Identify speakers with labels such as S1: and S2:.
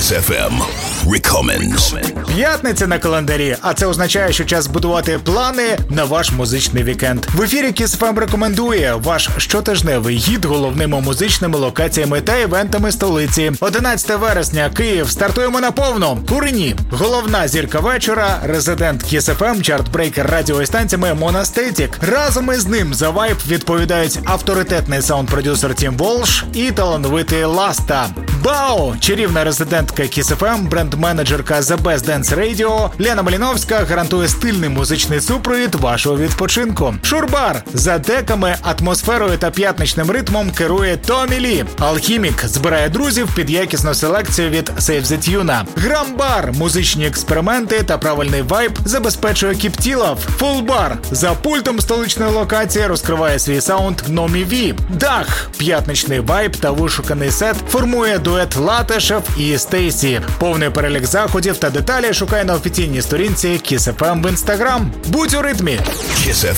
S1: Kiss FM Recommends.
S2: П'ятниця на календарі, а це означає, що час будувати плани на ваш музичний вікенд. В ефірі Kiss FM рекомендує ваш щотижневий гід головними музичними локаціями та івентами столиці. 11 вересня, Київ. Стартуємо наповну. Курені. Головна зірка вечора, резидент Kiss FM, чартбрейкер радіостанціями Монастетік. Разом із ним за вайб відповідають авторитетний саунд-продюсер Тім Волш і талановитий Ласта. Бао, чарівна резидентка Kiss FM, бренд-менеджерка The Best Dance Radio, Лена Маліновська гарантує стильний музичний супровід вашого відпочинку. Шурбар, за деками, атмосферою та п'ятничним ритмом керує Томі Лі. Алхімік збирає друзів під якісну селекцію від Save the Tune. Грамбар, музичні експерименти та правильний вайб забезпечує Кіптілов. Фулбар, за пультом столичної локації розкриває свій саунд Номі Ві. Дах, п'ятничний вайб та вишуканий сет формує дует Латешев і Стейсі. Повний перелік заходів та деталі шукай на офіційній сторінці Kiss FM в Instagram. Будь у ритмі!
S1: Kiss FM.